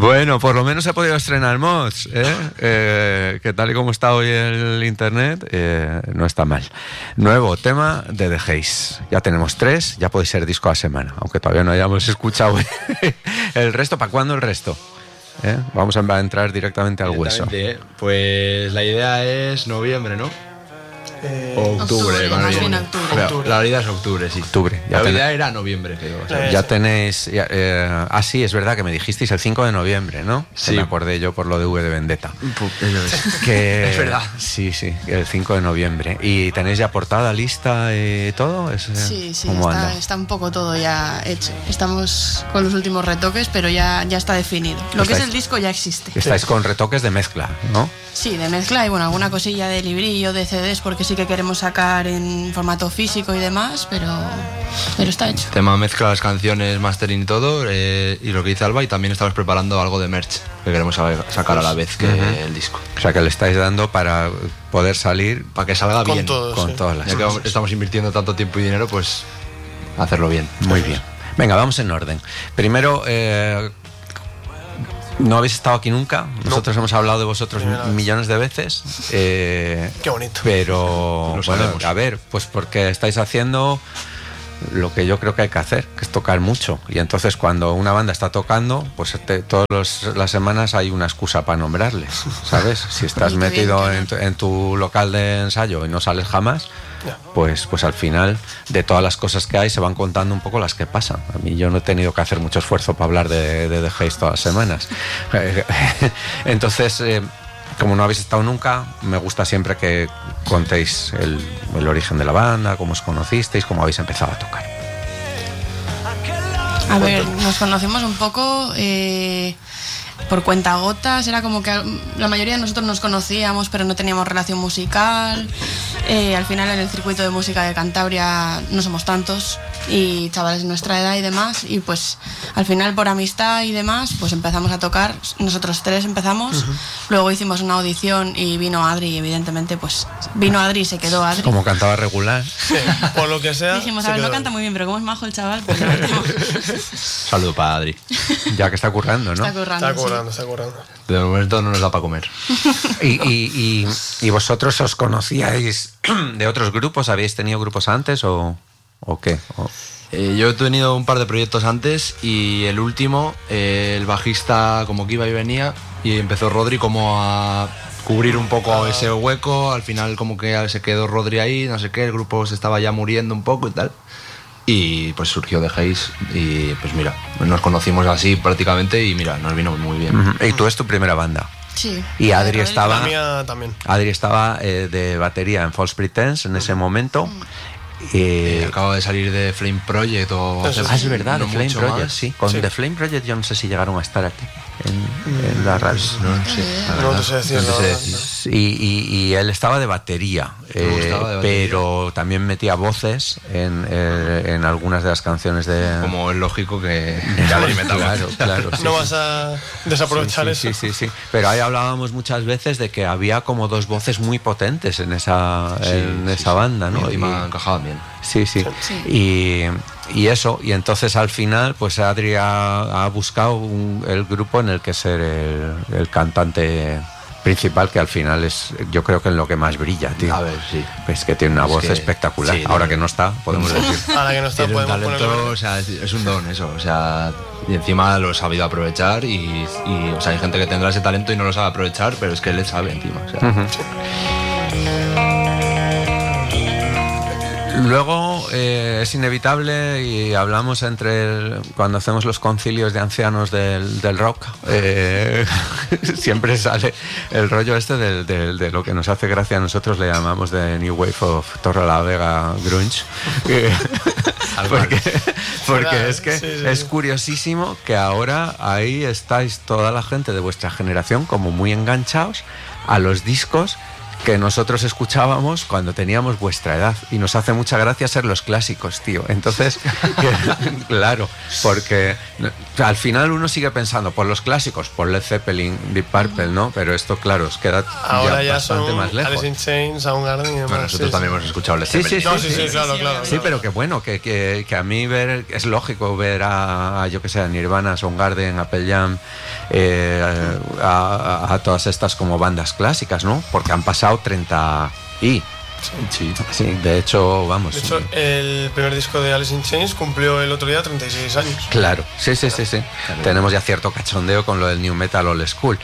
Bueno, por lo menos se ha podido estrenar Mods, que tal y como está hoy el internet, no está mal. Nuevo tema de The Haze. Ya tenemos 3, ya puede ser disco a semana, aunque todavía no hayamos escuchado el resto. ¿Para cuándo el resto? Vamos a entrar directamente al hueso. Pues la idea es noviembre, ¿no? Octubre, más bien octubre. La realidad es octubre, sí. Octubre. La idea era noviembre, creo. Ya tenéis... sí, es verdad que me dijisteis el 5 de noviembre, ¿no? Sí. Me acordé yo por lo de V de Vendetta. Es verdad. Sí, el 5 de noviembre. ¿Y tenéis ya portada, lista y todo? Sí, está un poco todo ya hecho. Estamos con los últimos retoques, pero ya está definido. Lo que es el disco ya existe. Estáis con retoques de mezcla, ¿no? Sí, de mezcla y bueno, alguna cosilla de librillo, de CDs, porque sí que queremos sacar en formato físico y demás, pero está hecho. Tema mezcla las canciones, mastering y todo, y lo que dice Alba, y también estamos preparando algo de merch que queremos sacar a la vez que el disco. O sea, que le estáis dando para poder salir, para que salga bien, con todas las cosas. Ya que estamos invirtiendo tanto tiempo y dinero, pues hacerlo bien. Muy bien. Venga, vamos en orden. Primero, no habéis estado aquí nunca. Nosotros hemos hablado de vosotros millones de veces. Qué bonito. Pero, bueno, a ver, pues porque estáis haciendo lo que yo creo que hay que hacer, que es tocar mucho. Y entonces cuando una banda está tocando, pues todas las semanas hay una excusa para nombrarles, ¿sabes? Si estás metido en tu local de ensayo y no sales jamás, pues al final de todas las cosas que hay se van contando un poco las que pasan. A mí yo no he tenido que hacer mucho esfuerzo para hablar de The Haze todas las semanas. Entonces, como no habéis estado nunca, me gusta siempre que contéis el origen de la banda, cómo os conocisteis, cómo habéis empezado a tocar. A ver, nos conocimos un poco por cuentagotas. Era como que la mayoría de nosotros nos conocíamos, pero no teníamos relación musical. Al final en el circuito de música de Cantabria no somos tantos, y chavales de nuestra edad y demás, y pues al final por amistad y demás pues empezamos a tocar. Nosotros 3 empezamos, luego hicimos una audición y vino Adri, y evidentemente pues vino Adri y se quedó Adri. Como cantaba regular. Sí, por lo que sea. Dijimos, a ver, no canta muy bien, pero como es majo el chaval, pues lo metemos. Saludo para Adri. Ya que está currando, ¿no? Está currando. De momento no nos da para comer. ¿Y vosotros os conocíais de otros grupos? ¿Habéis tenido grupos antes o qué? Yo he tenido un par de proyectos antes, y el último, el bajista como que iba y venía, y empezó Rodri como a cubrir un poco ese hueco. Al final como que se quedó Rodri ahí, no sé qué, el grupo se estaba ya muriendo un poco y tal. Y pues surgió The Haze, y pues mira, nos conocimos así prácticamente, y mira, nos vino muy bien. ¿Y tú es tu primera banda? Sí. Y Adri estaba... La mía también. Adri estaba de batería en False Pretense en ese momento. Acaba de salir de Flame Project es verdad, no de Flame Project, más. sí. Con The Flame Project yo no sé si llegaron a estar aquí en la radio. No sé decir. Y él estaba de batería, pero también metía voces en algunas de las canciones de... Como es lógico que ya lo inventamos. Claro. No vas a desaprovechar eso. Sí. Pero ahí hablábamos muchas veces de que había como 2 voces muy potentes en esa banda, ¿no? Y me encajaban bien. Sí. Y eso, y entonces al final pues Adri ha buscado el grupo en el que ser el cantante principal, que al final es, yo creo que en lo que más brilla, tío. A ver, sí. Pues que tiene una voz espectacular. Sí, ahora que no está, podemos decir. Ahora que no está, podemos talento, o sea, es un don eso, o sea, y encima lo he sabido aprovechar, y o sea, hay gente que tendrá ese talento y no lo sabe aprovechar, pero es que él sabe encima, o sea. Luego es inevitable, y hablamos cuando hacemos los concilios de ancianos del rock, siempre sale el rollo este de lo que nos hace gracia. A nosotros le llamamos de New Wave of Torrelavega Grunge, porque es que es curiosísimo que ahora ahí estáis toda la gente de vuestra generación como muy enganchados a los discos que nosotros escuchábamos cuando teníamos vuestra edad, y nos hace mucha gracia ser los clásicos, tío. Entonces, claro, porque al final uno sigue pensando por los clásicos, por Led Zeppelin, Deep Purple, ¿no? Pero esto, claro, os queda ahora ya bastante son más lejos. Alice in Chains, Soundgarden y demás. Bueno, nosotros también hemos escuchado Led Zeppelin. Sí, claro. Sí, pero que bueno, que a mí es lógico ver a yo que sé, a Nirvana, Soundgarden, a Pearl Jam, a todas estas como bandas clásicas, ¿no? Porque han pasado 30 y... Sí, de hecho, vamos. De hecho, el primer disco de Alice in Chains cumplió el otro día 36 años. Claro, sí. Claro. Tenemos ya cierto cachondeo con lo del New Metal Old School.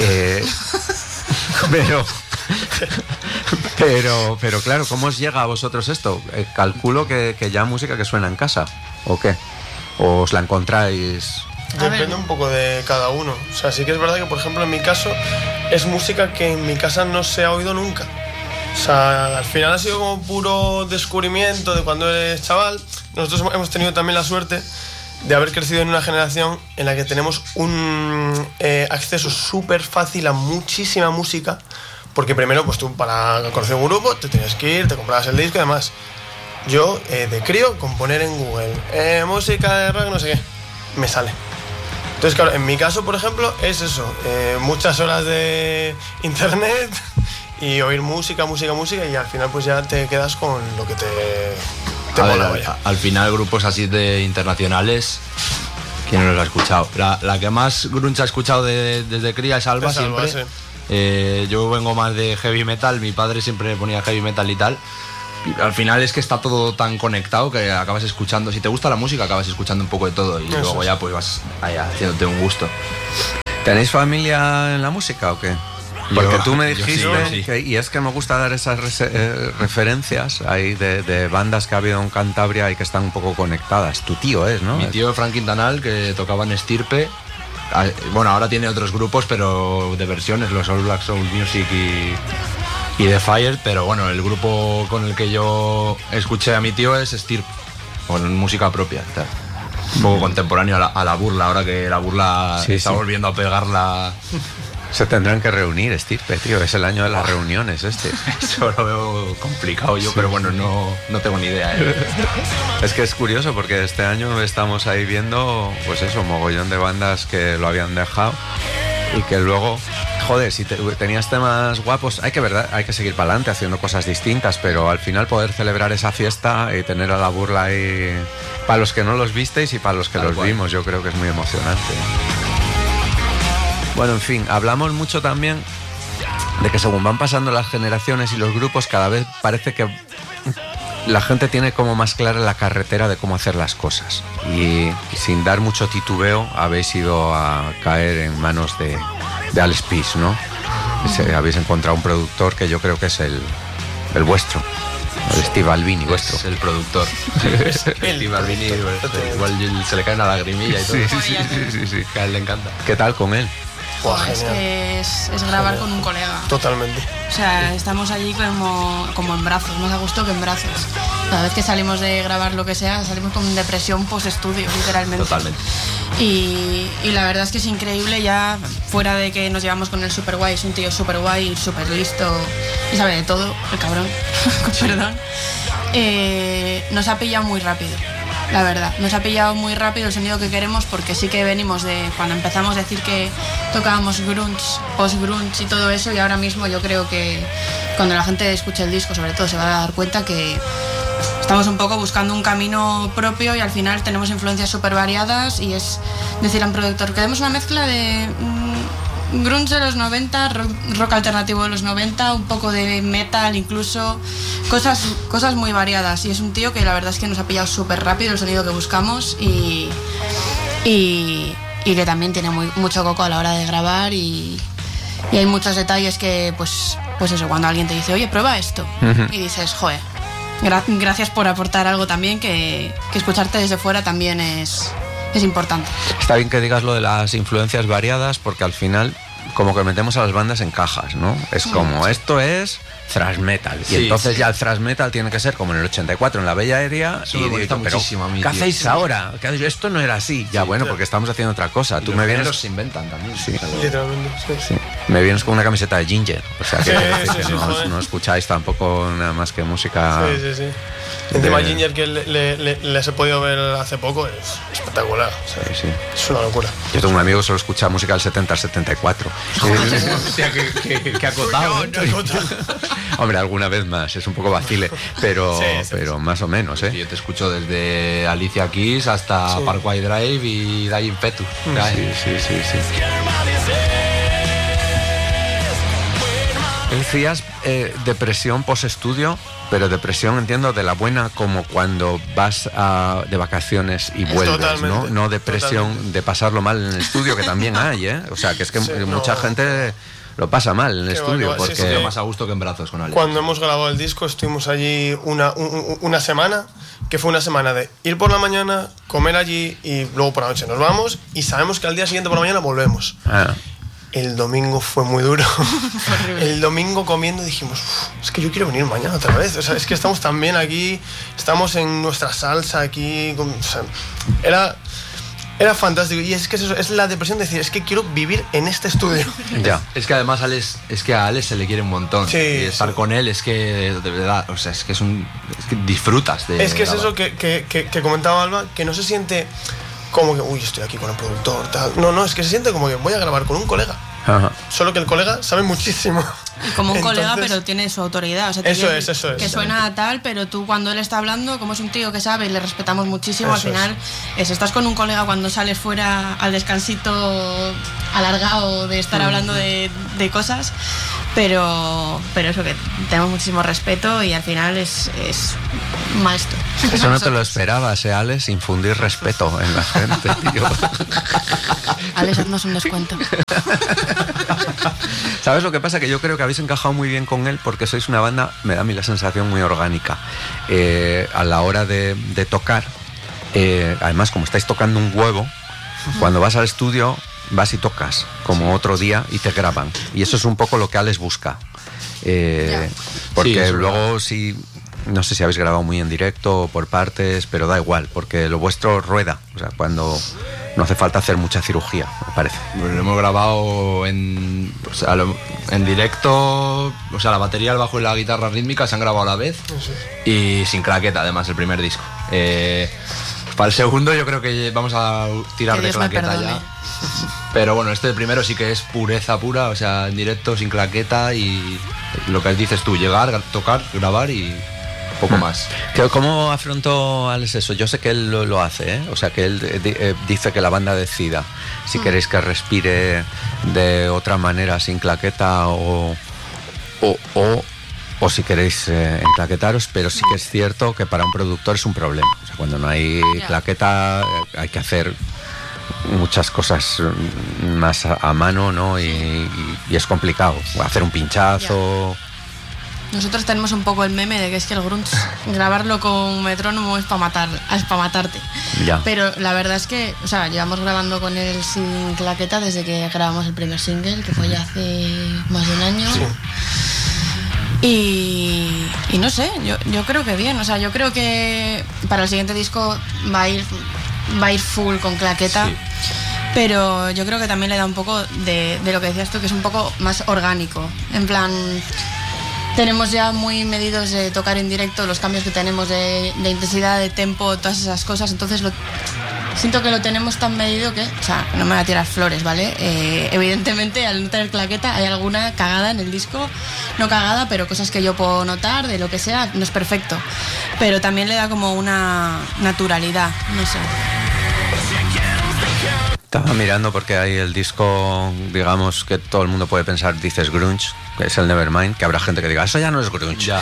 Pero claro, ¿cómo os llega a vosotros esto? Calculo que ya música que suena en casa, ¿o qué? ¿O os la encontráis? Depende un poco de cada uno. O sea, sí que es verdad que, por ejemplo, en mi caso, es música que en mi casa no se ha oído nunca. O sea, al final ha sido como puro descubrimiento de cuando eres chaval. Nosotros hemos tenido también la suerte de haber crecido en una generación en la que tenemos un acceso súper fácil a muchísima música, porque primero, pues tú para conocer un grupo te tenías que ir, te comprabas el disco y demás. Yo, de crío, componer en Google, música de rock, no sé qué, me sale. Entonces, claro, en mi caso, por ejemplo, es eso, muchas horas de internet y oír música, y al final pues ya te quedas con lo que te mola. Al final grupos así de internacionales, ¿quién no los ha escuchado? La que más grunge ha escuchado desde cría es Alba, siempre. Sí. Yo vengo más de heavy metal, mi padre siempre ponía heavy metal y tal. Y al final es que está todo tan conectado que acabas escuchando, si te gusta la música acabas escuchando un poco de todo y eso luego ya pues vas haciéndote un gusto. ¿Tenéis familia en la música o qué? Porque tú me dijiste, sí. y es que me gusta dar esas referencias ahí de bandas que ha habido en Cantabria y que están un poco conectadas. Tu tío es, ¿no? Mi tío Frank Quintanal, que tocaba en Estirpe. Bueno, ahora tiene otros grupos, pero de versiones, los All Black Soul Music y The Fire, pero bueno, el grupo con el que yo escuché a mi tío es Estirpe, con música propia, tal. Un poco contemporáneo a la burla, ahora que la burla está volviendo a pegarla. Se tendrán que reunir, Estirpe, tío. Es el año de las reuniones este. Eso lo veo complicado yo, pero bueno, no tengo ni idea. Es que es curioso porque este año estamos ahí viendo, pues eso, mogollón de bandas que lo habían dejado y que luego, joder, si tenías temas guapos, hay que seguir para adelante haciendo cosas distintas, pero al final poder celebrar esa fiesta y tener a la burla ahí, para los que no los visteis y para los que los vimos, yo creo que es muy emocionante. Bueno, en fin, hablamos mucho también de que según van pasando las generaciones y los grupos, cada vez parece que la gente tiene como más clara la carretera de cómo hacer las cosas. Y sin dar mucho titubeo, habéis ido a caer en manos de Alex Pease, ¿no? Habéis encontrado un productor que yo creo que es el vuestro. El Steve Albini, vuestro. Es el productor. Steve Albini, igual se le cae una lagrimilla y todo. Sí. Que a él le encanta. ¿Qué tal con él? Es que es grabar con un colega. Totalmente. O sea, estamos allí como en brazos, más a gusto que en brazos. Cada vez que salimos de grabar lo que sea, salimos con depresión post-estudio, literalmente. Totalmente. Y la verdad es que es increíble, ya fuera de que nos llevamos con el super guay, es un tío super guay, super listo y sabe de todo, el cabrón, perdón. Nos ha pillado muy rápido. La verdad, nos ha pillado muy rápido el sonido que queremos, porque sí que venimos de cuando empezamos a decir que tocábamos grunge, post-grunge y todo eso, y ahora mismo yo creo que cuando la gente escuche el disco, sobre todo, se va a dar cuenta que estamos un poco buscando un camino propio y al final tenemos influencias súper variadas y es decir a un productor, queremos una mezcla de grunge de los 90, rock alternativo de los 90, un poco de metal incluso, cosas muy variadas, y es un tío que la verdad es que nos ha pillado súper rápido el sonido que buscamos y que también tiene mucho coco a la hora de grabar y hay muchos detalles que pues eso, cuando alguien te dice, oye, prueba esto, y dices, joder, gracias por aportar algo también, que escucharte desde fuera también es importante. Está bien que digas lo de las influencias variadas, porque al final como que metemos a las bandas en cajas, ¿no? Es como, esto es thrash metal. Sí, y entonces sí. ya el thrash metal tiene que ser como en el 84 en la Bella Aérea. Eso Y me gusta digo, pero muchísimo a mí, ¿qué tío. hacéis ahora? Esto no era así. Ya, bueno, claro. porque estamos haciendo otra cosa. Tú Los me vienes... géneros se inventan también. Sí. O sea, Literalmente, sí. Sí. Me vienes con una camiseta de Ginger. O sea, que, Sí, quiero decir sí, que sí, no, joder. no escucháis tampoco nada más que música. Sí, sí, sí. Encima de- Ginger, que les he podido ver hace poco, es espectacular. O sea, Sí, sí. es una locura. Yo tengo un amigo que solo escucha música del 70 al 74. hostia, que acotado. Hombre, alguna vez más, es un poco vacile, pero, Sí, sí, pero más o menos, ¿eh? Yo te escucho desde Alicia Keys hasta Sí. Parkway Drive y Dying Fetus. Sí. Decías depresión post-estudio, pero depresión entiendo de la buena, como cuando vas de vacaciones y vuelves, Totalmente, ¿no? No depresión totalmente. de pasarlo mal en el estudio, que también hay, ¿eh? O sea, que es que Sí, mucha no. gente lo pasa mal en el Qué va, estudio, qué va, sí, porque... sí. Más a gusto que en brazos con Ale. Cuando hemos grabado el disco estuvimos allí una semana, que fue una semana de ir por la mañana, comer allí y luego por la noche nos vamos y sabemos que al día siguiente por la mañana volvemos. Ah, El domingo fue muy duro. El domingo comiendo dijimos, es que yo quiero venir mañana otra vez. O sea, es que estamos tan bien aquí, estamos en nuestra salsa aquí. O sea, era fantástico. Y es que es eso, es la depresión de decir, es que quiero vivir en este estudio. ya. Es que además es que a Alex se le quiere un montón. Sí, y estar sí. con él es que de verdad, o sea, es que disfrutas de Es que es grabar. eso que comentaba Alba, que no se siente como que, uy, estoy aquí con el productor, tal. No, es que se siente como que voy a grabar con un colega. Ajá. Solo que el colega sabe muchísimo. Y como un colega, Entonces, pero tiene su autoridad. O sea, Eso tiene- es. Que suena a tal, pero tú cuando él está hablando, como es un tío que sabe y le respetamos muchísimo, Eso al final estás con un colega cuando sales fuera al descansito alargado de estar hablando de cosas, pero eso que tenemos muchísimo respeto y al final es maestro. Eso no te lo esperabas, Alex, infundir respeto en la gente, tío. Alex, haznos un descuento. ¿Sabes lo que pasa? Que yo creo que habéis encajado muy bien con él porque sois una banda, me da a mí la sensación, muy orgánica. A la hora de tocar, además como estáis tocando un huevo, cuando vas al estudio vas y tocas como otro día y te graban. Y eso es un poco lo que Alex busca. Porque Sí, eso es luego sí... No sé si habéis grabado muy en directo o por partes, pero da igual, porque lo vuestro rueda. O sea, cuando no hace falta hacer mucha cirugía, me parece. Pues lo hemos grabado en directo, o sea, la batería, el bajo y la guitarra rítmica se han grabado a la vez y sin claqueta, además, el primer disco. Para el segundo yo creo que vamos a tirar Que de Dios me claqueta perdone. ya. Pero bueno, este primero sí que es pureza pura, o sea, en directo, sin claqueta y lo que dices tú, llegar, tocar, grabar y poco más. ¿Cómo afrontó Alex eso? Yo sé que él lo hace, ¿eh? O sea, que él dice que la banda decida si queréis que respire de otra manera sin claqueta o si queréis enclaquetaros, pero sí que es cierto que para un productor es un problema. O sea, cuando no hay claqueta hay que hacer muchas cosas más a mano, ¿no? Y es complicado. Hacer un pinchazo... Nosotros tenemos un poco el meme de que es que el grunge, grabarlo con metrónomo es para matarte. Ya. Pero la verdad es que, o sea, llevamos grabando con él sin claqueta desde que grabamos el primer single, que fue ya hace más de un año. Y no sé, yo creo que bien. O sea, yo creo que para el siguiente disco va a ir full con claqueta. Sí. Pero yo creo que también le da un poco de lo que decías tú, que es un poco más orgánico. En plan, tenemos ya muy medidos de tocar en directo los cambios que tenemos de intensidad, de tempo, todas esas cosas. Entonces siento que lo tenemos tan medido que, o sea, no me voy a tirar flores, ¿vale? Evidentemente, al no tener claqueta, hay alguna cagada en el disco. No cagada, pero cosas que yo puedo notar, de lo que sea, no es perfecto. Pero también le da como una naturalidad, no sé. Estaba mirando porque hay el disco, digamos, que todo el mundo puede pensar, dices grunge, que es el Nevermind, que habrá gente que diga, eso ya no es grunge. Ya.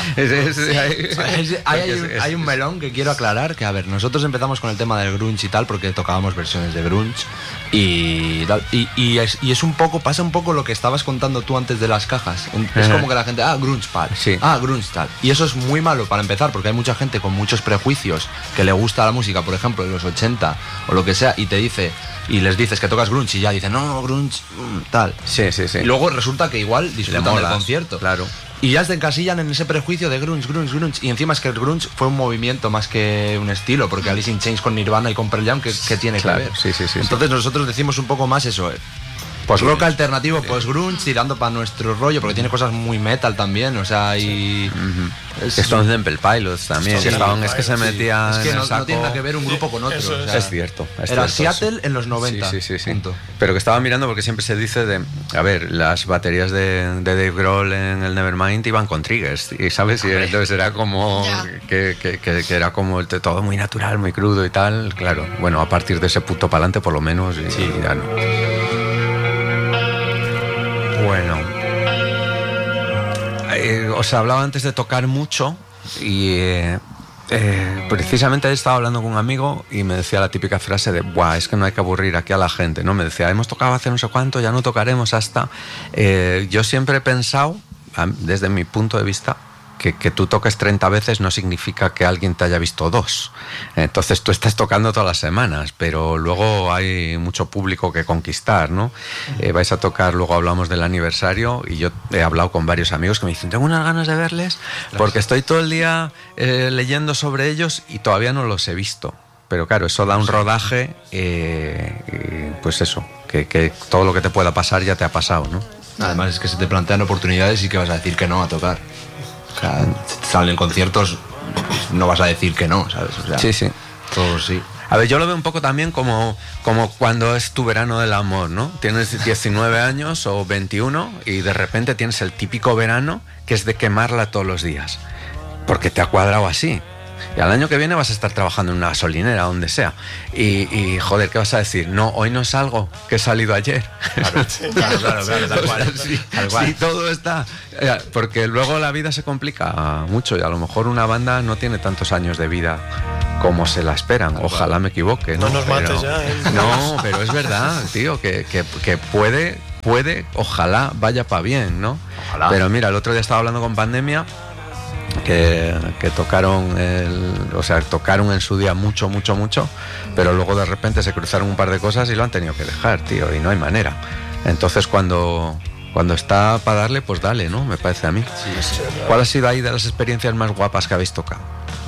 Hay Hay un melón que quiero aclarar, que a ver, nosotros empezamos con el tema del grunge y tal porque tocábamos versiones de grunge y es un poco, pasa un poco lo que estabas contando tú antes de las cajas. Es como que la gente, grunge pal, Sí. grunge tal. Y eso es muy malo para empezar porque hay mucha gente con muchos prejuicios que le gusta la música, por ejemplo, de los 80 o lo que sea, y te dice... Y les dices que tocas grunge y ya dicen, no, grunge, tal. Sí. Y luego resulta que igual disfrutan del molas, concierto. claro. Y ya se encasillan en ese prejuicio de grunge. Y encima es que el grunge fue un movimiento más que un estilo, porque Alice in Chains con Nirvana y con Pearl Jam, ¿qué tiene que ver? Sí. Entonces nosotros decimos un poco más eso, pues rock alternativo, pues grunge, tirando para nuestro rollo, porque tiene cosas muy metal también, o sea, y... Stone Temple Pilots también, es que se metía es que en el saco. No tiene nada que ver un grupo con otro. O sea, es cierto. Era Seattle en los 90. Sí. Pero que estaba mirando porque siempre se dice a ver, las baterías de Dave Grohl en el Nevermind iban con triggers, y ¿sabes? Y entonces era como que era como todo muy natural, muy crudo y tal, claro. Bueno, a partir de ese punto para adelante por lo menos, y ya no. Bueno, os hablaba antes de tocar mucho y precisamente he estado hablando con un amigo y me decía la típica frase de "buah, es que no hay que aburrir aquí a la gente", ¿no? Me decía, hemos tocado hace no sé cuánto, ya no tocaremos hasta... yo siempre he pensado, desde mi punto de vista, que tú toques 30 veces no significa que alguien te haya visto 2. Entonces tú estás tocando todas las semanas, pero luego hay mucho público que conquistar, ¿no? Vais a tocar, luego hablamos del aniversario, y yo he hablado con varios amigos que me dicen, tengo unas ganas de verles porque estoy todo el día leyendo sobre ellos y todavía no los he visto. Pero claro, eso da un rodaje, pues eso, que todo lo que te pueda pasar ya te ha pasado, ¿no? Además es que se te plantean oportunidades y que vas a decir que no a tocar. O sea, si te salen conciertos, no vas a decir que no, ¿sabes? O sea, sí. Todo sí. A ver, yo lo veo un poco también como cuando es tu verano del amor, ¿no? Tienes 19 años o 21 y de repente tienes el típico verano que es de quemarla todos los días, porque te ha cuadrado así. Y al año que viene vas a estar trabajando en una gasolinera, donde sea. Y joder, ¿qué vas a decir? No, hoy no salgo, que he salido ayer. Claro, tal cual. Sí, todo está... Porque luego la vida se complica mucho y a lo mejor una banda no tiene tantos años de vida como se la esperan. Ojalá me equivoque, ¿no? No nos mates ya, ¿eh? No, pero es verdad, tío, que puede, ojalá vaya para bien, ¿no? Ojalá. Pero mira, el otro día estaba hablando con Pandemia, que tocaron tocaron en su día mucho, pero luego de repente se cruzaron un par de cosas y lo han tenido que dejar, tío, y no hay manera. Entonces cuando está para darle, pues dale, ¿no? Me parece a mí. Sí. ¿Cuál ha sido ahí de las experiencias más guapas que habéis tocado?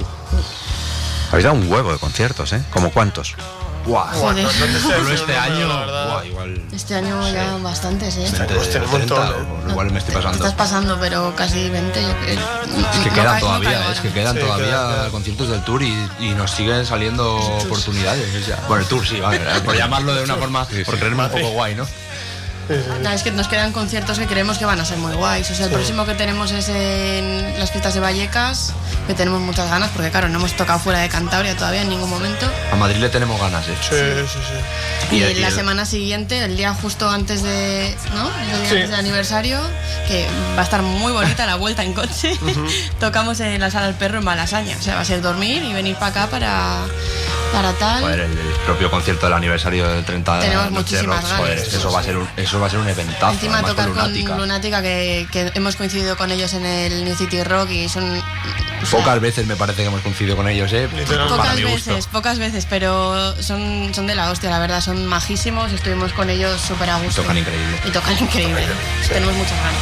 Habéis dado un huevo de conciertos, ¿eh? ¿Cómo cuántos? Joder. No te sé Solo decir este un año, número, la verdad. igual. Este año ya bastantes, ¿eh? Pues tenemos todo, ¿eh? Igual me estoy pasando. Estás pasando, pero casi 20. Es que quedan todavía, conciertos del tour y nos siguen saliendo oportunidades. Bueno, el tour sí, vale, por llamarlo de una forma, por creerme un poco guay, ¿no? No, es que nos quedan conciertos que creemos que van a ser muy guays. O sea, el próximo que tenemos es en las fiestas de Vallecas, que tenemos muchas ganas, porque claro, no hemos tocado fuera de Cantabria todavía en ningún momento. A Madrid le tenemos ganas, ¿eh? Sí. Y la semana siguiente, el día justo antes de, ¿no? El día antes del aniversario, que va a estar muy bonita la vuelta en coche, tocamos en la Sala del Perro en Malasaña. O sea, va a ser dormir y venir para acá para tal. Joder, el propio concierto del aniversario del 30 Tenemos Noche de muchísimas Rock, ganas. joder, eso va a ser un eventazo. Encima tocar con Lunática. Lunática, que hemos coincidido con ellos en el New City Rock y son... o sea, Pocas veces me parece que hemos coincidido con ellos, para mi gusto. Pocas veces, pero son de la hostia, la verdad, son majísimos, estuvimos con ellos súper a gusto. Tocan increíble. Y tocan increíble, sí. Tenemos muchas ganas.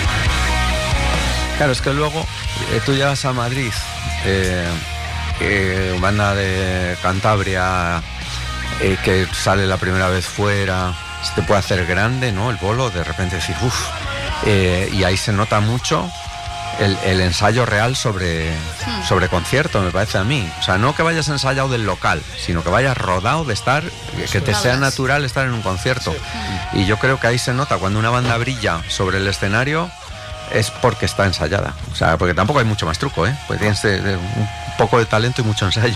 Claro, es que luego tú llegas a Madrid, banda de Cantabria, que sale la primera vez fuera, se te puede hacer grande, ¿no? El bolo, de repente decir, uff, y ahí se nota mucho el ensayo real sobre concierto, me parece a mí. O sea, no que vayas ensayado del local, sino que vayas rodado de estar, que te sea natural estar en un concierto. Y yo creo que ahí se nota cuando una banda brilla sobre el escenario, es porque está ensayada. O sea, porque tampoco hay mucho más truco, ¿eh? Pues tienes un poco de talento y mucho ensayo.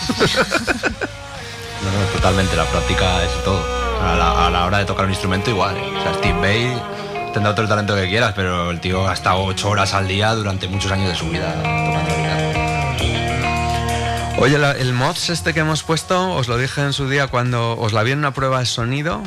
No, totalmente, la práctica es todo. A la hora de tocar un instrumento igual, ¿eh? O sea, Steve Vai tendrá todo el talento que quieras, pero el tío ha estado 8 horas al día durante muchos años de su vida tocando guitarra. Oye, el mods este que hemos puesto, os lo dije en su día cuando os la vi en una prueba de sonido,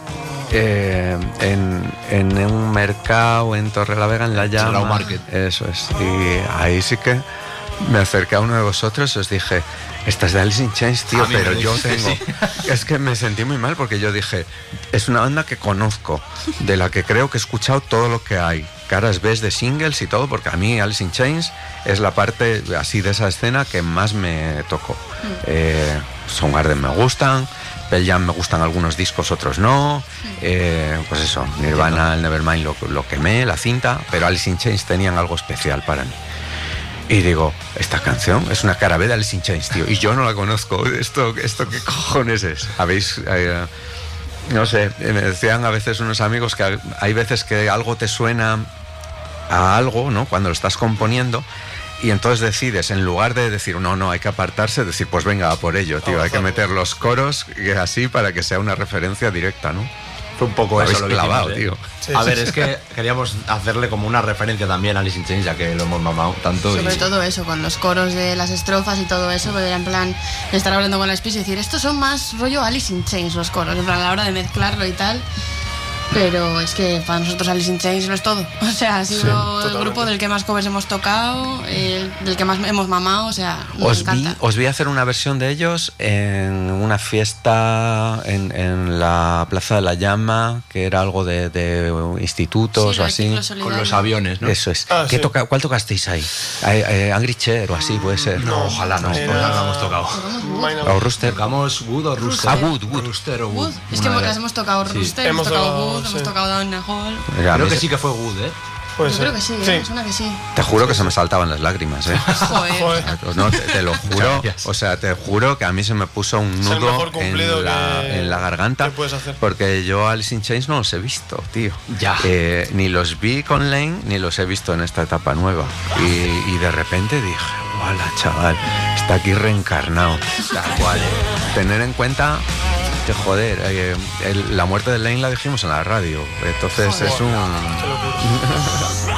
en un mercado en Torrelavega, en La Llama. Sarao Market. Eso es. Y ahí sí que me acerqué a uno de vosotros y os dije, esta es de Alice in Chains, tío, pero yo tengo... Sí. Es que me sentí muy mal porque yo dije, es una banda que conozco, de la que creo que he escuchado todo lo que hay, caras B de singles y todo, porque a mí Alice in Chains es la parte así de esa escena que más me tocó. Soundgarden me gustan, Pearl Jam me gustan algunos discos, otros no. Pues eso, Nirvana, el Nevermind lo quemé, la cinta, pero Alice in Chains tenían algo especial para mí. Y digo, esta canción es una cara B de Alice in Chains, tío, y yo no la conozco. ¿Esto qué cojones es? ¿Habéis...? No sé, me decían a veces unos amigos que hay veces que algo te suena a algo, ¿no? Cuando lo estás componiendo, y entonces decides, en lugar de decir, no, hay que apartarse, decir, pues venga, a por ello, tío, hay que meter los coros así para que sea una referencia directa, ¿no? Fue un poco eso lo que clavado, hicimos, tío. Sí, a sí, ver, sí. es que queríamos hacerle como una referencia también a Alice in Chains, ya que lo hemos mamado tanto. Sobre todo eso, con los coros de las estrofas y todo eso, era en plan estar hablando con la Spice y decir, estos son más rollo Alice in Chains los coros, en plan a la hora de mezclarlo y tal. Pero es que para nosotros Alice in Chains lo es todo. O sea, ha sido el grupo del que más covers hemos tocado, del que más hemos mamado, o sea, nos encanta. Os vi hacer una versión de ellos en una fiesta en la Plaza de la Llama, que era algo de institutos Sí, o así. Con los aviones, ¿no? Eso es. Ah, sí. ¿Cuál tocasteis ahí? Angry Chair o así, puede ser. No, ojalá no, Era- ojalá no hemos tocado. O Rooster. Tocamos Wood o Rooster. Ah, Wood. Rooster o Wood. Wood, es que Una de las hemos tocado Sí. Rooster, Hemos hemos tocado tocado, Wood, sí. hemos tocado Down the Hall. Mira, a Creo mí que sí que fue Wood, ¿eh? Puede Yo ser. creo que sí, Sí. suena que sí. Te juro que se me saltaban las lágrimas, ¿eh? Joder. Joder. No, te lo juro, Gracias. o sea, te juro que a mí se me puso un Es el nudo mejor cumplido en la garganta, que puedes hacer. porque yo Alice in Chains no los he visto, tío. Ya. Ni los vi con Lane, ni los he visto en esta etapa nueva. Y de repente dije, ¡wala, chaval! Está aquí reencarnado. Tal cual. Tener en cuenta que, joder, la muerte de Lane la dijimos en la radio, entonces Joder. es un... Qué locura.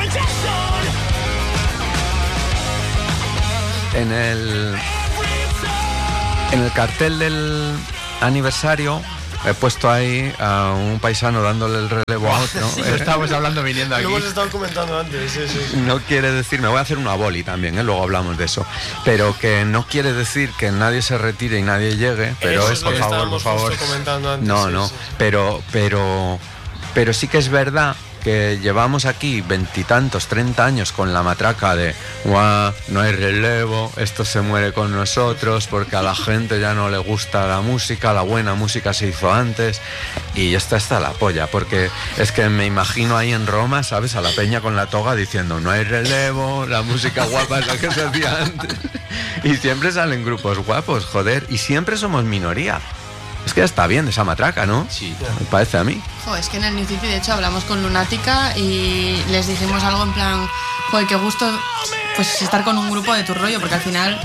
En el cartel del aniversario he puesto ahí a un paisano dándole el relevo a otro. Lo estábamos hablando viniendo Lo aquí. hemos estado comentando antes, sí, sí. No quiere decir, me voy a hacer una boli también, luego hablamos de eso, pero que no quiere decir que nadie se retire y nadie llegue, pero Eso es, lo por que favor, estábamos justo comentando antes, no, sí, no, sí. pero sí que es verdad que llevamos aquí 20 y tantos, 30 años con la matraca de "Guau, no hay relevo, esto se muere con nosotros porque a la gente ya no le gusta la música, la buena música se hizo antes", y esta está la polla, porque es que me imagino ahí en Roma, ¿sabes? A la peña con la toga diciendo "no hay relevo, la música guapa es la que se hacía antes", y siempre salen grupos guapos, joder, y siempre somos minoría. Es que ya está bien de esa matraca, ¿no? Sí. Me parece a mí. Jo, es que en el New City, de hecho, hablamos con Lunática y les dijimos algo en plan, joder, qué gusto pues estar con un grupo de tu rollo, porque al final,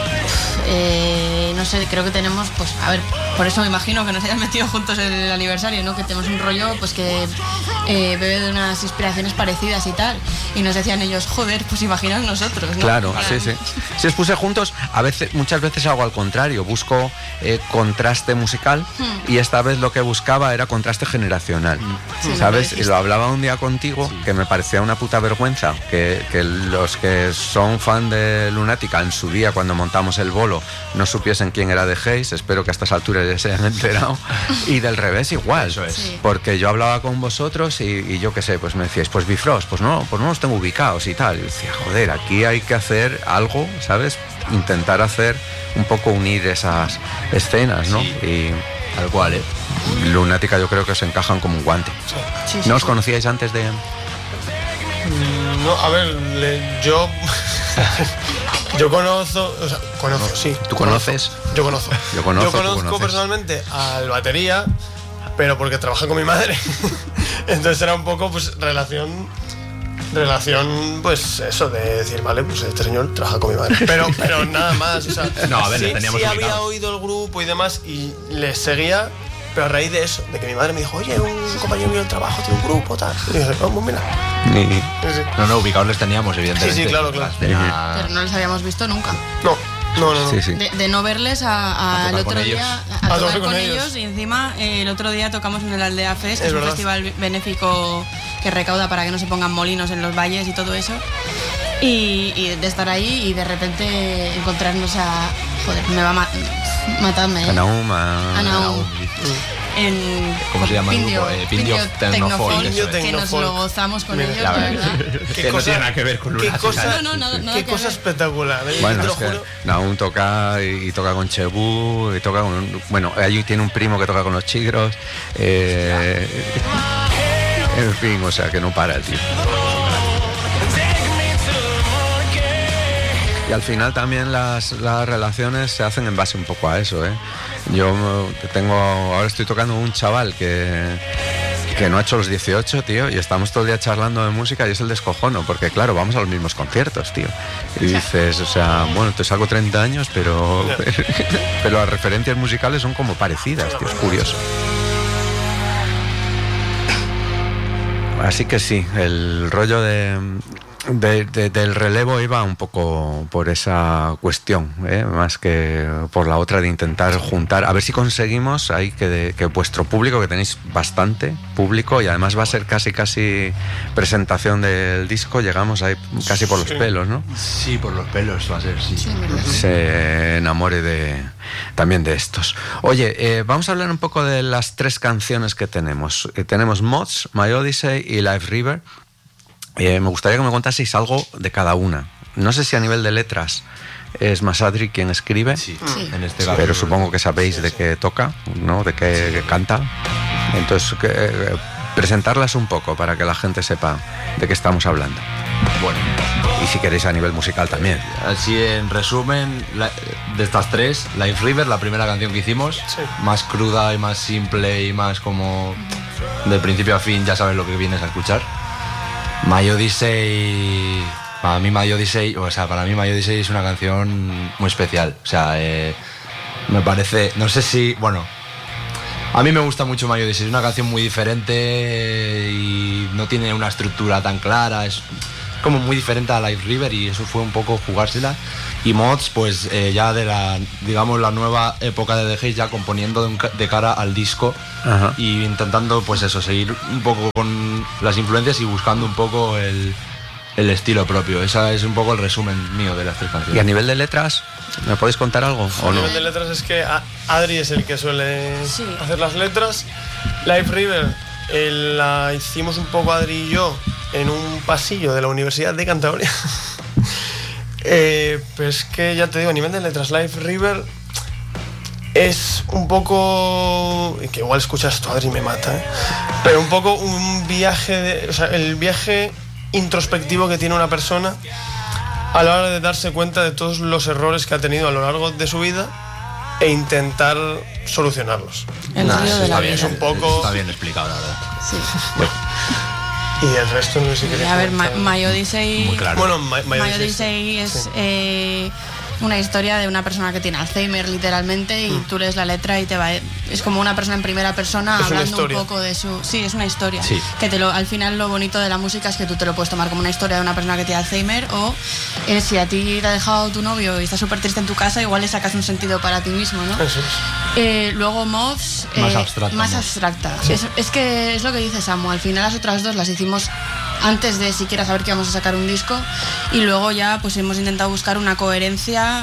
no sé, creo que tenemos, pues, a ver, por eso me imagino que nos hayan metido juntos en el aniversario, ¿no? Que tenemos un rollo, pues, que bebe de unas inspiraciones parecidas y tal. Y nos decían ellos, joder, pues imaginaos nosotros, ¿no? Claro, En sí, plan, sí. Si os puse juntos, muchas veces hago al contrario, busco contraste musical, y esta vez lo que buscaba era contraste generacional, Sí, ¿sabes? lo Y lo hablaba un día contigo, que me parecía una puta vergüenza que los que son fan de Lunática en su día, cuando montamos el bolo, no supiesen quién era The Haze. Espero que a estas alturas ya se hayan enterado. Y del revés igual. Eso es. Sí. Porque yo hablaba con vosotros y yo qué sé, pues me decíais, pues Bifrost, pues no los tengo ubicados y tal. Y decía, joder, aquí hay que hacer algo, ¿sabes? Intentar hacer un poco unir esas escenas, ¿no? Sí. Y Tal cual, ¿eh? Lunática yo creo que os encajan como un guante. sí, sí, ¿No os sí. conocíais antes de...? No, a ver, yo conozco, o sea, conozco, sí. ¿Tú conoces? Yo conozco. Yo conozco, tú conozco conoces. personalmente al batería, pero porque trabaja con mi madre. Entonces era un poco, pues, relación, pues, eso, de decir, vale, pues este señor trabaja con mi madre. Pero nada más, o sea, No, a ver, le sí, teníamos sí ubicados. había oído el grupo y demás, y les seguía, pero a raíz de eso, de que mi madre me dijo, oye, un compañero mío del trabajo tiene un grupo, tal. Y dije, vamos, mira. Ni... Sí, sí. No, ubicados les teníamos, evidentemente. Sí, sí, claro, claro. La escena- Pero no les habíamos visto nunca. No. Sí, sí. De no verles al tocar otro con día ellos. a A tocar tocar con con ellos. ellos. Y encima el otro día tocamos en el Aldea Fest, que Es es un verdad. festival benéfico que recauda para que no se pongan molinos en los valles y todo eso. Y de estar ahí y de repente encontrarnos a... Joder, me va a matarme. Anaum, Anaum. ¿cómo se llama el grupo? Pindio Technofolk, que nos lo gozamos con ellos, la verdad. Que no tiene nada que ver con qué una cosa, nada qué cosa espectacular. Bueno, es que Nahum toca y toca con Chebú, y toca con, bueno, allí tiene un primo que toca con los Chigros, en fin, o sea que no para el tío. Y al final también las relaciones se hacen en base un poco a eso, ¿eh? Yo ahora estoy tocando un chaval que no ha hecho los 18, tío, y estamos todo el día charlando de música y es el descojono, porque claro, vamos a los mismos conciertos, tío. Y dices, o sea, bueno, te saco 30 años, pero las referencias musicales son como parecidas, tío, es curioso. Así que sí, el rollo del relevo iba un poco por esa cuestión, más que por la otra de intentar juntar, a ver si conseguimos ahí que vuestro público, que tenéis bastante público y además va a ser casi presentación del disco, llegamos ahí casi por los pelos, ¿no? Sí, por los pelos va a ser, sí. Se enamore también de estos. Oye, vamos a hablar un poco de las 3 canciones que tenemos. Tenemos Moths, My Odyssey y Life River. Me gustaría que me contaseis algo de cada una. No sé si a nivel de letras es más Adri quien escribe, sí. En este caso, pero supongo que sabéis de qué toca, ¿no? De qué canta. Entonces, presentarlas un poco para que la gente sepa de qué estamos hablando. Bueno. Y si queréis a nivel musical también. Así en resumen, de estas 3, Life River, la primera canción que hicimos, más cruda y más simple y más como de principio a fin, ya sabes lo que vienes a escuchar. My Odyssey, para mí My Odyssey es una canción muy especial. O sea, me parece, no sé si, bueno, a mí me gusta mucho My Odyssey, es una canción muy diferente y no tiene una estructura tan clara, es como muy diferente a Life River y eso fue un poco jugársela. Y Moths, pues ya de la nueva época de The Haze, ya componiendo de cara al disco. Ajá. Y intentando, pues eso, seguir un poco con las influencias y buscando un poco el estilo propio. Ese es un poco el resumen mío de las 3 canciones. ¿Y a nivel de letras, me podéis contar algo o no? A nivel de letras es que Adri es el que suele hacer las letras. Life River la hicimos un poco Adri y yo en un pasillo de la Universidad de Cantabria. Pues que ya te digo, a nivel de letras, Life River es un poco, que igual escuchas esto, Adri me mata, pero un poco un viaje, el viaje introspectivo que tiene una persona a la hora de darse cuenta de todos los errores que ha tenido a lo largo de su vida e intentar solucionarlos. Es un poco... Está bien explicado, la verdad. Sí. Y el resto no sé si queréis. A ver, My Odyssey. Muy claro. Bueno, My Odyssey es una historia de una persona que tiene Alzheimer, literalmente, y tú lees la letra y es como una persona en primera persona hablando un poco de su... Sí, es una historia. Sí. Que al final lo bonito de la música es que tú te lo puedes tomar como una historia de una persona que tiene Alzheimer o si a ti te ha dejado tu novio y estás súper triste en tu casa, igual le sacas un sentido para ti mismo, ¿no? Eso es. Luego Moths... más abstracta. Sí. Es que es lo que dice Samu, al final las otras 2 las hicimos antes de siquiera saber que íbamos a sacar un disco y luego ya pues hemos intentado buscar una coherencia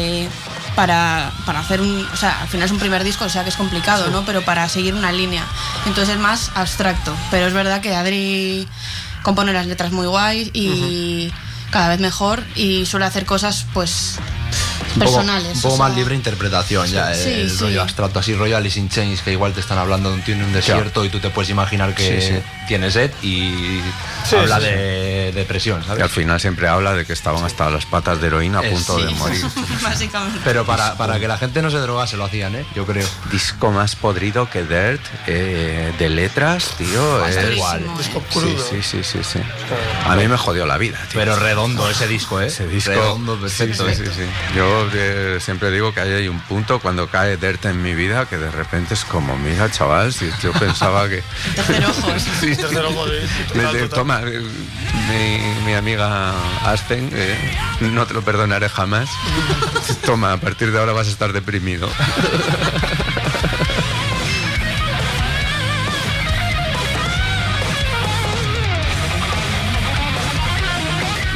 para hacer o sea, al final es un primer disco, o sea que es complicado, ¿no? Pero para seguir una línea, entonces es más abstracto, pero es verdad que Adri compone las letras muy guays y cada vez mejor y suele hacer cosas pues personales. Un poco más libre interpretación, ya el rollo abstracto, así rollo Alice in Chains, que igual te están hablando de un tío en un desierto y tú te puedes imaginar que tiene sed y habla de depresión, ¿sabes? Y al final siempre habla de que estaban hasta las patas de heroína a punto de morir. Básicamente. Pero para que la gente no se drogase lo hacían, yo creo. Disco más podrido que Dirt, de letras, tío. Es igual. Disco crudo. Sí. A mí me jodió la vida, tío. Pero redondo ese disco, Ese disco. Redondo, perfecto. Sí. Yo siempre digo que hay un punto cuando cae Dirt en mi vida que de repente es como, mira, chaval, si yo pensaba que... Tercer ojo. Tercer ojo, Toma, mi amiga Aspen, no te lo perdonaré jamás. Toma, a partir de ahora vas a estar deprimido.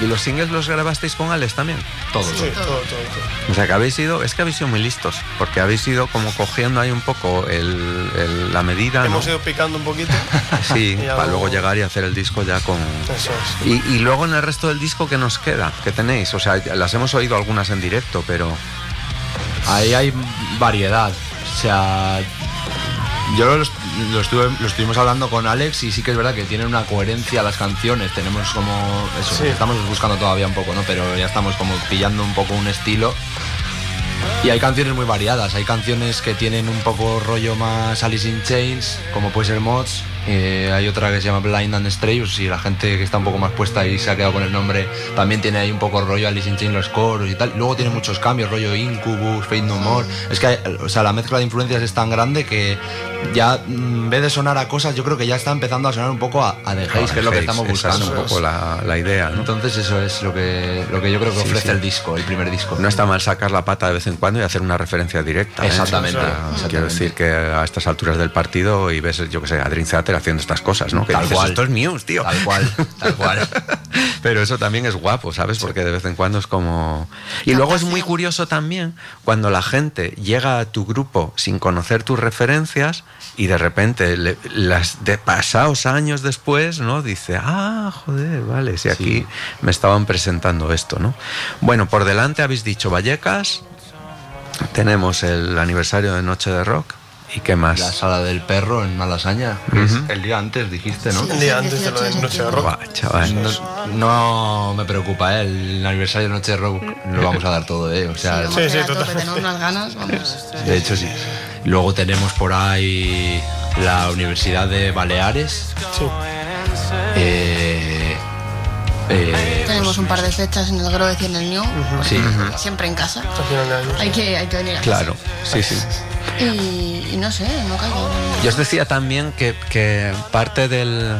¿Y los singles los grabasteis con Alex también? Todo. Sí, todo. O sea, que habéis ido muy listos, porque habéis ido como cogiendo ahí un poco la medida, Hemos ¿no? ido picando un poquito. Sí, Y para algo- luego llegar y hacer el disco ya con... Eso es. Y luego en el resto del disco, ¿qué nos queda? ¿Qué tenéis? O sea, las hemos oído algunas en directo, pero... Ahí hay variedad. O sea, yo lo estuvimos hablando con Alex y sí que es verdad que tienen una coherencia las canciones. Tenemos como eso, Sí. estamos buscando todavía un poco, ¿no? Pero ya estamos como pillando un poco un estilo. Y hay canciones muy variadas. Hay canciones que tienen un poco rollo más Alice in Chains, como puede ser Mods. Hay otra que se llama Blind and Stray, pues si la gente que está un poco más puesta y se ha quedado con el nombre, también tiene ahí un poco rollo Alice in Chains, los coros y tal. Y luego tiene muchos cambios, rollo Incubus, Fate No More. Es que o sea, la mezcla de influencias es tan grande que ya en vez de sonar a cosas, yo creo que ya está empezando a sonar un poco a The Haze, que es lo que estamos buscando. Esa es un poco la idea, ¿no? Entonces eso es lo que yo creo que Sí, ofrece sí. el disco, el primer disco. No está mal sacar la pata de vez en cuando y hacer una referencia directa. Exactamente, O sea, exactamente. quiero decir que a estas alturas del partido y ves, yo que sé, a Dream Theater haciendo estas cosas, ¿no? Que Tal dices, cual. esto es news, tío. Tal cual, tal cual. Pero eso también es guapo, ¿sabes? Porque de vez en cuando es como... Y luego es muy curioso también cuando la gente llega a tu grupo sin conocer tus referencias y de repente, pasados años después, ¿no? Dice, joder, vale, si aquí Sí. me estaban presentando esto, ¿no? Bueno, por delante habéis dicho Vallecas, tenemos el aniversario de Noche de Rock, ¿y qué más? La Sala del Perro en Malasaña, que es el día antes, dijiste, ¿no? El día antes de lo de Noche de Rock. Buah, chaval. No me preocupa, el aniversario de Noche de Rock lo vamos a dar todo, o sea, vamos sí, a ir a total. tope, tenemos unas ganas, vamos. de hecho sí. Luego tenemos por ahí la Universidad de Baleares. Sí. Tenemos un par de fechas en el Groez y en el New, Sí. siempre en casa. Al final de año. Hay que venir a casa. Claro, sí, sí. Y no sé, no caigo. Yo os decía también que parte del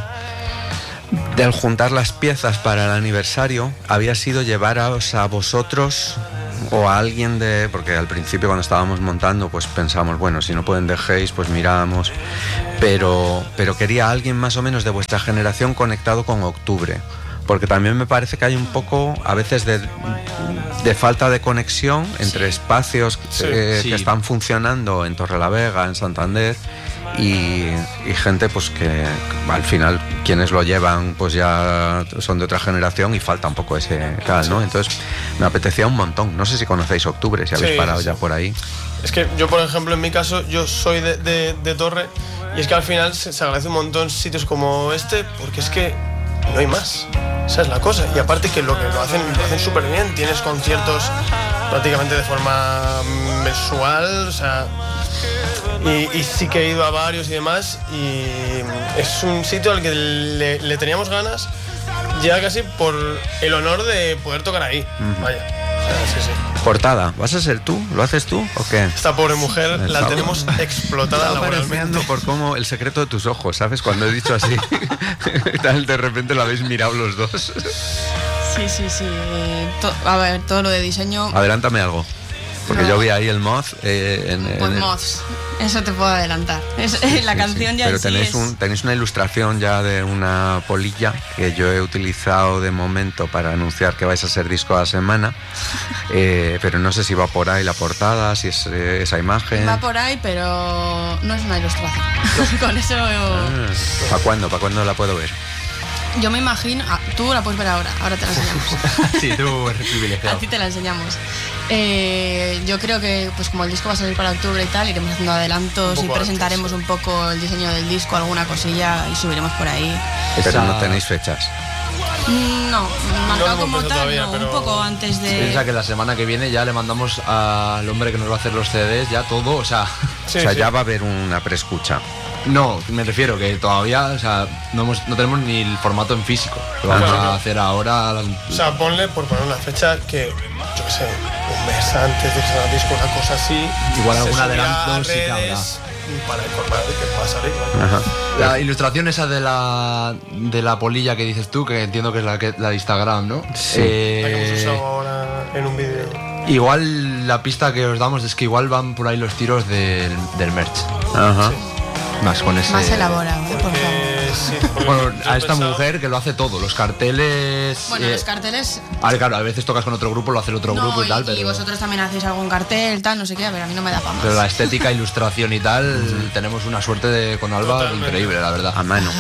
juntar las piezas para el aniversario había sido llevaros a vosotros o a alguien porque al principio cuando estábamos montando pues pensamos, bueno, si no pueden dejéis pues miramos, pero quería a alguien más o menos de vuestra generación conectado con Octubre, porque también me parece que hay un poco a veces de falta de conexión entre espacios Sí. que están funcionando en Torrelavega, en Santander y gente pues que al final quienes lo llevan pues ya son de otra generación y falta un poco ese tal, ¿no? Entonces me apetecía un montón. No sé si conocéis Octubre, si habéis Sí, parado sí. ya por ahí. Es que yo, por ejemplo, en mi caso, yo soy de Torre y es que al final se agradece un montón sitios como este porque es que no hay más. Esa es la cosa. Y aparte que lo hacen súper bien. Tienes conciertos prácticamente de forma mensual, o sea... Y sí que he ido a varios y demás y es un sitio al que le teníamos ganas ya casi por el honor de poder tocar ahí. Vaya. O sea, sí, sí. Portada, ¿vas a ser tú? ¿Lo haces tú o qué? Esta pobre mujer la Estaba- tenemos explotada Estaba laboralmente. pareceando por cómo el secreto de tus ojos, ¿sabes? Cuando he dicho así, tal, de repente lo habéis mirado los dos. Sí. A ver, todo lo de diseño, Adelántame algo. Porque No. yo vi ahí el mod pues mods. Eso te puedo adelantar. La canción ya Pero en sí tenéis una ilustración ya de una polilla que yo he utilizado de momento para anunciar que vais a ser disco a la semana. Pero no sé si va por ahí la portada, si es esa imagen. va por ahí, pero no es una ilustración. Con eso ¿Para cuándo? ¿Para cuándo la puedo ver? yo me imagino. Tú la puedes ver ahora te la enseñamos. Sí, tú eres A privilegiado. ti te la enseñamos. Yo creo que pues como el disco va a salir para octubre y tal, iremos haciendo adelantos Un y poco presentaremos un poco el diseño del disco, alguna cosilla y subiremos por ahí. Pero Esa- no tenéis fechas. No, marcado lo como hemos tal, todavía, no, pero- un poco antes de... Piensa que la semana que viene ya le mandamos al hombre que nos va a hacer los CDs, ya todo, o sea... Sí, o sea, sí. ya va a haber una preescucha. No, me refiero que todavía, o sea, no tenemos ni el formato en físico. Lo vamos Claro. a hacer ahora. O sea, ponle por poner una fecha que, yo qué sé, un mes antes de que salga el disco, una cosa así. Igual se algún subirá adelanto a sí que habrá. redes para informar de que va a salir. ¿no? Ajá. La ilustración esa de la polilla que dices tú, que entiendo que es la de Instagram, ¿no? Sí. La que hemos usado ahora en un vídeo. Igual la pista que os damos es que igual van por ahí los tiros del merch. Ajá. Más con ese... Más elaborado, por Porque favor. sí. Bueno, a esta mujer que lo hace todo, los carteles... Bueno, los carteles... Claro, a veces tocas con otro grupo, lo hace el otro grupo y tal, pero... Y vosotros también hacéis algún cartel, tal, no sé qué, a ver, a mí no me da para más. Pero la estética, ilustración y tal, tenemos una suerte con Alba Totalmente. increíble, la verdad. A mano.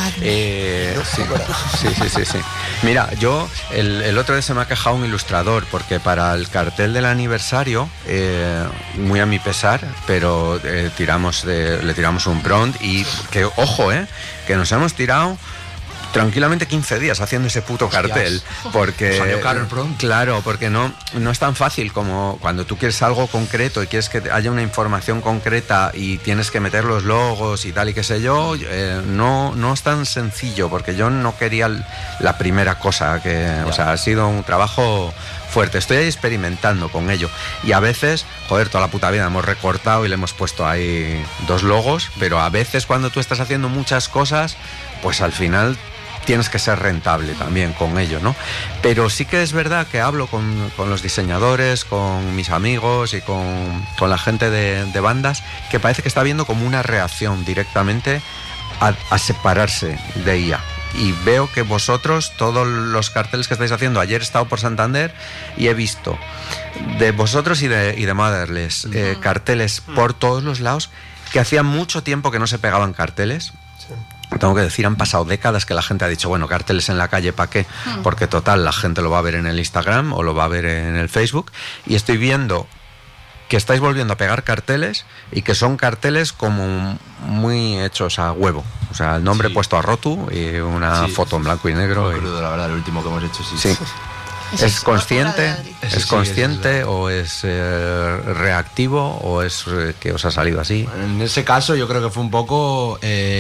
Sí. Mira, yo el otro día se me ha quejado un ilustrador porque para el cartel del aniversario, muy a mi pesar, pero le tiramos un prompt y que, ojo, que nos hemos tirado tranquilamente 15 días haciendo ese puto cartel. Porque salió caro el prompt. Claro, porque no es tan fácil como cuando tú quieres algo concreto y quieres que haya una información concreta y tienes que meter los logos y tal y qué sé yo, no es tan sencillo, porque yo no quería la primera cosa o sea, ha sido un trabajo fuerte. Estoy ahí experimentando con ello y a veces, joder, toda la puta vida hemos recortado y le hemos puesto ahí 2 logos, pero a veces cuando tú estás haciendo muchas cosas, pues al final tienes que ser rentable también con ello, ¿no? Pero sí que es verdad que hablo con los diseñadores, con mis amigos y con la gente de bandas, que parece que está habiendo como una reacción directamente a separarse de IA. Y veo que vosotros, todos los carteles que estáis haciendo, ayer he estado por Santander y he visto de vosotros y de Motherless carteles por todos los lados, que hacía mucho tiempo que no se pegaban carteles. Sí. Tengo que decir, han pasado décadas que la gente ha dicho, bueno, carteles en la calle, ¿para qué? Porque total, la gente lo va a ver en el Instagram o lo va a ver en el Facebook, y estoy viendo que estáis volviendo a pegar carteles y que son carteles como muy hechos a huevo. O sea, el nombre puesto a rotu y una foto en blanco y negro. Muy crudo, la verdad, el último que hemos hecho, Sí. ¿Es consciente? ¿Es consciente es o es reactivo o es que os ha salido así? En ese caso yo creo que fue un poco...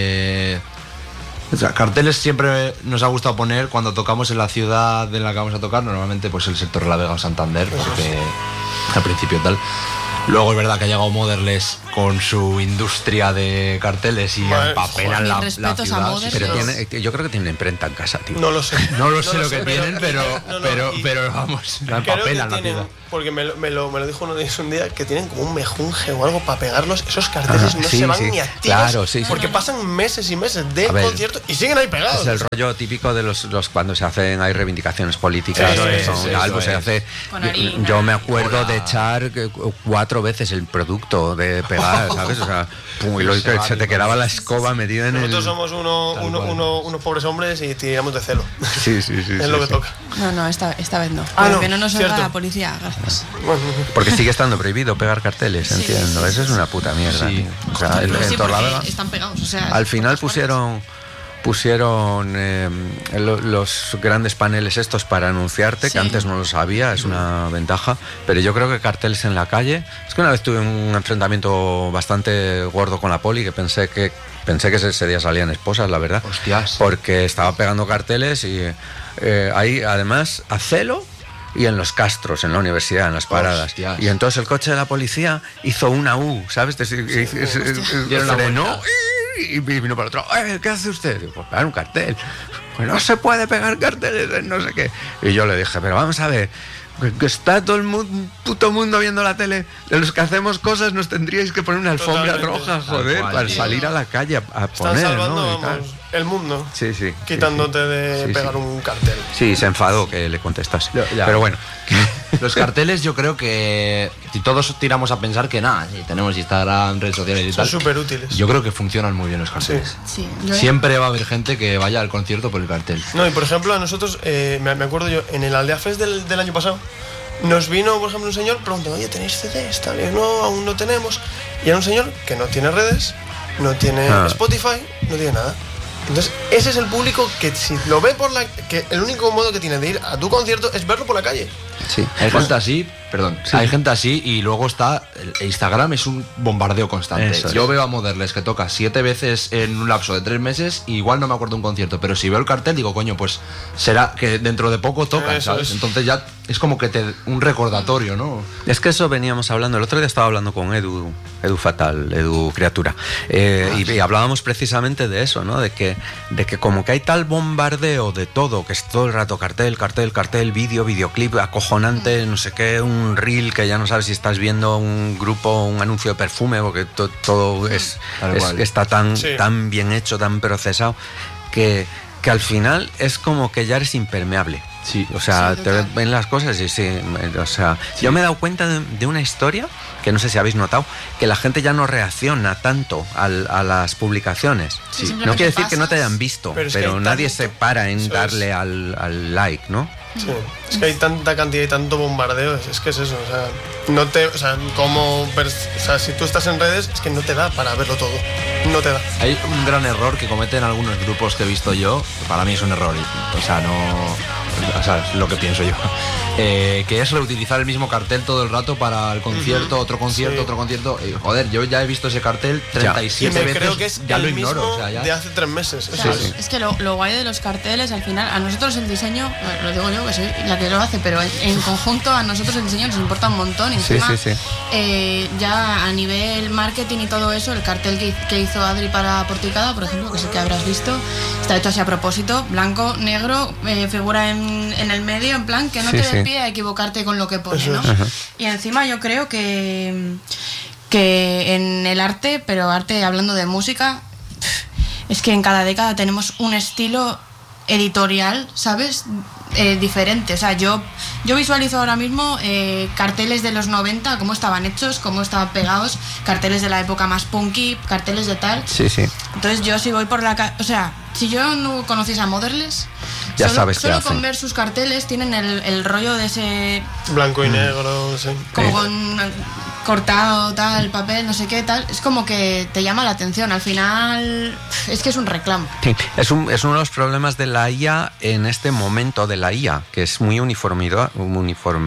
O sea, carteles siempre nos ha gustado poner cuando tocamos en la ciudad en la que vamos a tocar, normalmente pues el sector de La Vega o Santander, porque al principio tal. Luego es verdad que ha llegado Motherless con su industria de carteles y empapelan la ciudad. Pero yo creo que tiene imprenta en casa, tío. No lo sé. No lo sé lo que tienen, pero vamos, la empapelan la ciudad. Porque me lo dijo uno de ellos un día, que tienen como un mejunje o algo para pegarlos. Esos carteles no se van ni activos. Claro, porque pasan meses y meses de concierto y siguen ahí pegados. Es el rollo típico de los cuando se hacen, hay reivindicaciones políticas. Se hace. Yo me acuerdo de echar 4 veces el producto de pegar, ¿sabes? O sea, y se te quedaba la escoba metida en Nosotros somos unos pobres hombres y tiramos de celo. Sí. Es lo que toca. No, esta vez no. Porque no nos cierto. oiga la policía, gracias. Porque sigue estando prohibido pegar carteles, entiendo. Eso es una puta mierda. Sí. O sea, Sí, Torlavega, porque están pegados, o sea... al final pusieron los grandes paneles estos para anunciarte, que antes no lo sabía, es una ventaja, pero yo creo que carteles en la calle, es que una vez tuve un enfrentamiento bastante gordo con la poli, que pensé que ese día salían esposas, la verdad. Hostias. Porque estaba pegando carteles y ahí además a celo y en los castros, en la universidad, en las paradas. Hostias. Y entonces el coche de la policía hizo una U, ¿sabes? Frenó y vino para el otro. ¿Qué hace usted? Digo, pues pegar un cartel. Pues no se puede pegar carteles en no sé qué. Y yo le dije, pero vamos a ver, que está todo el puto mundo viendo la tele, de los que hacemos cosas nos tendríais que poner una alfombra roja, joder, para salir a la calle a poner, están salvando, ¿no? vamos, el mundo. Sí. Quitándote de Sí, pegar un cartel. Sí, se enfadó que le contestase. Ya. Pero bueno. Los carteles yo creo que si todos tiramos a pensar que nada, si tenemos Instagram, redes sociales y Son tal, súper útiles. yo creo que funcionan muy bien los carteles. Sí, Siempre va a haber gente que vaya al concierto por el cartel. No, y por ejemplo, a nosotros, me acuerdo yo, en el Aldea Fest del año pasado, nos vino, por ejemplo, un señor preguntando, oye, ¿tenéis CDs? Tal, y no, aún no tenemos. Y era un señor que no tiene redes, no tiene Spotify, no tiene nada. Entonces, ese es el público que si lo ve que el único modo que tiene de ir a tu concierto es verlo por la calle. Sí. Hay gente así, hay gente así y luego está, el Instagram es un bombardeo constante. Eso Yo es. veo a Motherless que toca 7 veces en un lapso de 3 meses y igual no me acuerdo de un concierto, pero si veo el cartel digo, coño, pues será que dentro de poco toca, Eso ¿sabes? es. Entonces ya es como que un recordatorio, ¿no? Es que eso veníamos hablando, el otro día estaba hablando con Edu Criatura, y hablábamos precisamente de eso, ¿no? De que como que hay tal bombardeo de todo, que es todo el rato cartel, videoclip acojonante, no sé qué, un reel que ya no sabes si estás viendo un grupo, un anuncio de perfume, porque todo está tan bien hecho, tan procesado, que al final es como que ya eres impermeable. Sí. O sea, Sí, te total. ven las cosas y sí, o sea, yo me he dado cuenta de una historia que no sé si habéis notado, que la gente ya no reacciona tanto a las publicaciones. Sí, No simplemente quiere decir que no te pasas. hayan visto, Pero es que pero hay nadie tanto- se para en eso es. darle al like, ¿no? Sí, es que hay tanta cantidad y tanto bombardeo, es que es eso, o sea, no te, o sea, o sea, si tú estás en redes, es que no te da para verlo todo, no te da. Hay un gran error que cometen algunos grupos que he visto yo, que para mí es un error, o sea, es lo que pienso yo, que es reutilizar el mismo cartel todo el rato para el concierto, otro concierto, Sí. otro concierto. Joder, yo ya he visto ese cartel Y 37 me veces, creo que es ya el lo ignoro, mismo o sea, ya. de hace 3 meses. O sea, eso es. es que lo guay de los carteles, al final, a nosotros el diseño, bueno, lo digo yo que soy la que lo hace, pero en conjunto a nosotros el diseño nos importa un montón. Y Sí, encima, sí, sí. ya a nivel marketing y todo eso, el cartel que hizo Adri para Porticada, por ejemplo, que es el que habrás visto, está hecho así a propósito, blanco, negro, figura en el medio, en plan, que no Sí, te dé sí. pie a equivocarte con lo que pone, Eso ¿no? es. Ajá. Y encima yo creo que en el arte, pero arte hablando de música, es que en cada década tenemos un estilo editorial, ¿sabes? Diferente. O sea, yo visualizo ahora mismo carteles de los 90, cómo estaban hechos, cómo estaban pegados, carteles de la época más punky, carteles de tal. Sí, sí. Entonces yo si voy por la calle, o sea, si yo no conociese a Motherless, Ya sabes qué solo hacen. con ver sus carteles tienen el rollo de ese Blanco y negro, sí. como con cortado, tal, papel, no sé qué, tal. Es como que te llama la atención. Al final, es que es un reclamo. Sí, es uno de los problemas de la IA en este momento de la IA, que es muy uniformadora, o no,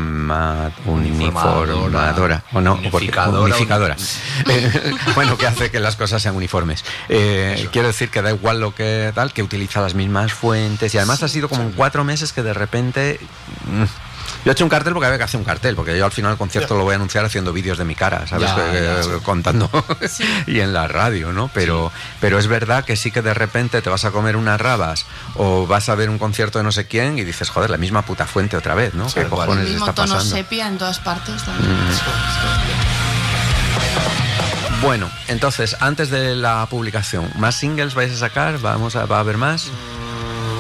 unificadora. Bueno, que hace que las cosas sean uniformes. Quiero decir que da igual lo que tal, que utiliza las mismas fuentes y además ha sido como en 4 meses que de repente... Yo he hecho un cartel porque había que hacer un cartel, porque yo al final el concierto lo voy a anunciar haciendo vídeos de mi cara, ¿sabes? Sí. Contando y en la radio, ¿no? Pero es verdad que sí que de repente te vas a comer unas rabas o vas a ver un concierto de no sé quién y dices, joder, la misma puta fuente otra vez, ¿no? Sí, ¿Qué igual. cojones El mismo está tono pasando? sepia en todas partes también. Bueno, entonces, antes de la publicación, ¿más singles vais a sacar? ¿Va a haber más?